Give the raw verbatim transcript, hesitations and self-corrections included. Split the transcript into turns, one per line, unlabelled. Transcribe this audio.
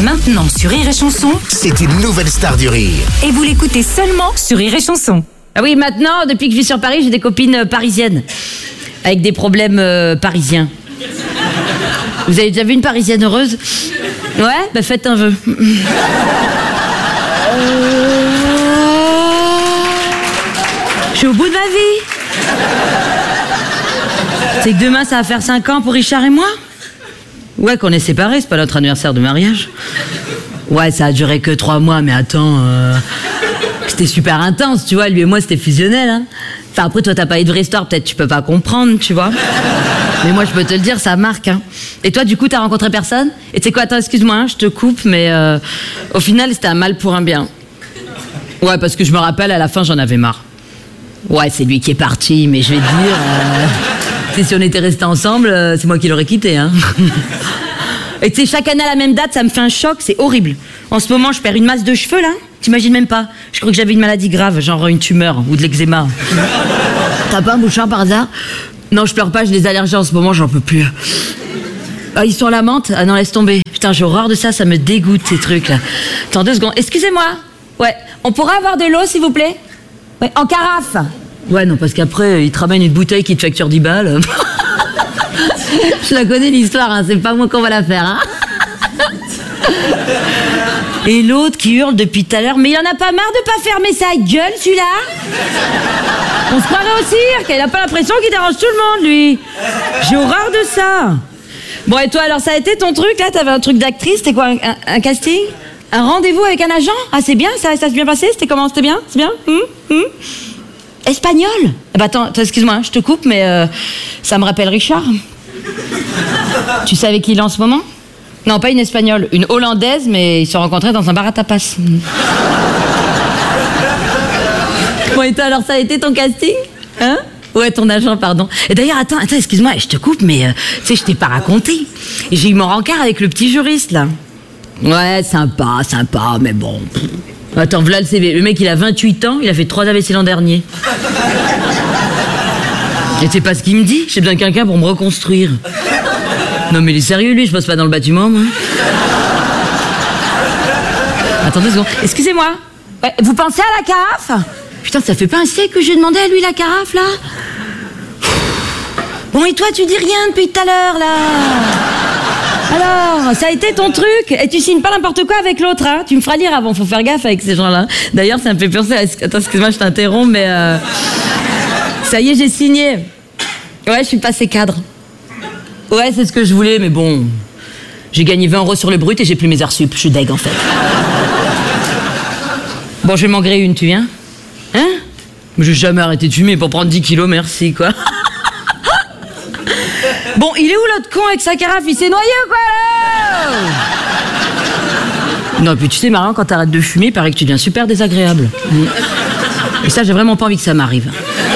Maintenant sur Rire et Chanson.
C'est une nouvelle star du rire.
Et vous l'écoutez seulement sur Rire et Chanson.
Ah oui, maintenant, depuis que je vis sur Paris, j'ai des copines euh, parisiennes. Avec des problèmes euh, parisiens. Vous avez déjà vu une parisienne heureuse? Ouais? Bah faites un vœu. Je suis au bout de ma vie. C'est que demain, ça va faire cinq ans pour Richard et moi? Ouais, qu'on est séparés, c'est pas notre anniversaire de mariage. Ouais, ça a duré que trois mois, mais attends... Euh... C'était super intense, tu vois, lui et moi, c'était fusionnel, hein. Enfin, après, toi, t'as pas eu de vraie histoire, peut-être tu peux pas comprendre, tu vois. Mais moi, je peux te le dire, ça marque, hein. Et toi, du coup, t'as rencontré personne? Et tu sais quoi, attends, excuse-moi, hein, je te coupe, mais euh, au final, c'était un mal pour un bien. Ouais, parce que je me rappelle, à la fin, j'en avais marre. Ouais, c'est lui qui est parti, mais je vais te dire... Euh, si on était restés ensemble, euh, c'est moi qui l'aurais quitté, hein. Et tu sais, chaque année à la même date, ça me fait un choc, c'est horrible. En ce moment, je perds une masse de cheveux, là. T'imagines même pas. Je crois que j'avais une maladie grave, genre une tumeur ou de l'eczéma. T'as pas un mouchoir par hasard? Non, je pleure pas, j'ai des allergies en ce moment, j'en peux plus. Ah, ils sont à la menthe? Ah non, laisse tomber. Putain, j'ai horreur de ça, ça me dégoûte, ces trucs-là. Attends deux secondes. Excusez-moi. Ouais, on pourra avoir de l'eau, s'il vous plaît? Ouais, en carafe. Ouais, non, parce qu'après, ils te ramènent une bouteille qui te facture dix balles. Je la connais l'histoire, hein, c'est pas moi qu'on va la faire, hein. Et l'autre qui hurle depuis tout à l'heure, mais il en a pas marre de pas fermer sa gueule, celui-là? On se croirait au cirque, il a pas l'impression qu'il dérange tout le monde, lui. J'ai horreur de ça. Bon, et toi, alors, ça a été ton truc, là? T'avais un truc d'actrice, c'était quoi, un, un, un casting? Un rendez-vous avec un agent? Ah, c'est bien, ça, ça s'est bien passé? C'était comment? C'était bien? C'est bien? hum, hum. Espagnol? Ah bah attends, excuse-moi, je te coupe, mais euh, ça me rappelle Richard. Tu sais avec qui il est en ce moment? Non, pas une espagnole, une hollandaise, mais ils se sont rencontrés dans un bar à tapas. Bon, et toi, alors, ça a été ton casting? Hein? Ouais, ton agent, pardon. Et d'ailleurs, attends, attends, excuse-moi, je te coupe, mais euh, tu sais, je t'ai pas raconté. J'ai eu mon rencard avec le petit juriste, là. Ouais, sympa, sympa, mais bon... Attends, voilà le C V. Le mec, il a vingt-huit ans, il a fait trois A V C l'an dernier. Et c'est pas ce qu'il me dit? J'ai besoin de quelqu'un pour me reconstruire. Non, mais il est sérieux, lui, je passe pas dans le bâtiment, moi. Attendez deux secondes. Excusez-moi. Ouais, vous pensez à la carafe? Putain, ça fait pas un siècle que j'ai demandé à lui la carafe, là? Bon, et toi, tu dis rien depuis tout à l'heure, là? Alors, ça a été ton truc? Et tu signes pas n'importe quoi avec l'autre, hein? Tu me feras lire avant, faut faire gaffe avec ces gens-là. D'ailleurs, ça me fait penser à... Attends, excuse-moi, je t'interromps, mais... Euh... Ça y est, j'ai signé. Ouais, je suis passée cadre. Ouais, c'est ce que je voulais, mais bon... J'ai gagné vingt euros sur le brut et j'ai plus mes heures sup. Je suis deg, en fait. Bon, je vais m'en griller une, tu viens? Hein? Mais j'ai jamais arrêté de fumer pour prendre dix kilos, merci, quoi. Bon, il est où l'autre con avec sa carafe? Il s'est noyé ou quoi, là? Non, puis tu sais, Marion, quand t'arrêtes de fumer, il paraît que tu deviens super désagréable. Et ça, j'ai vraiment pas envie que ça m'arrive.